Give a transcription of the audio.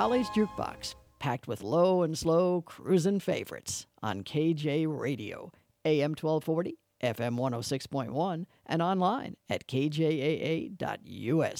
Raleig's Jukebox, packed with low and slow cruisin' favorites on KJ Radio, AM 1240, FM 106.1, and online at kjaa.us.